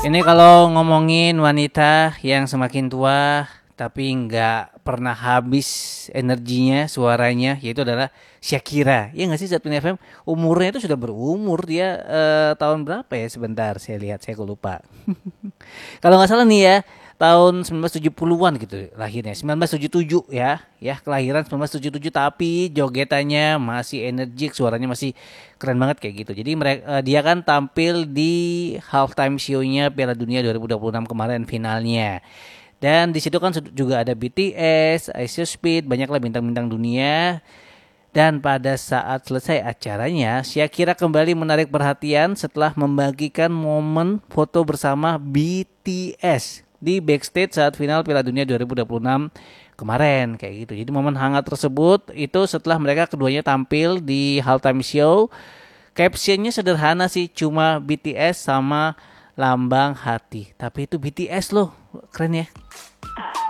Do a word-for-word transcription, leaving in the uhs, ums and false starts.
Ini kalau ngomongin wanita yang semakin tua tapi nggak pernah habis energinya, suaranya, yaitu adalah Shakira. Ya nggak sih Zatun F M? Umurnya itu sudah berumur dia eh, tahun berapa ya? Sebentar, saya lihat, saya lupa. Kalau nggak salah nih ya, tahun sembilan belas tujuh puluhan-an gitu lahirnya. sembilan belas tujuh puluh tujuh ya. Ya, kelahiran sembilan belas tujuh puluh tujuh tapi jogetannya masih energik, suaranya masih keren banget kayak gitu. Jadi mereka dia kan tampil di halftime show-nya Piala Dunia dua ribu dua puluh enam kemarin finalnya. Dan di situ kan juga ada B T S, Ice Speed, banyaklah bintang-bintang dunia. Dan pada saat selesai acaranya, Shakira kembali menarik perhatian setelah membagikan momen foto bersama B T S di backstage saat final Piala Dunia dua ribu dua puluh enam kemarin kayak gitu. Jadi momen hangat tersebut itu setelah mereka keduanya tampil di halftime show. Captionnya sederhana sih, cuma B T S sama lambang hati. Tapi itu B T S loh, keren ya.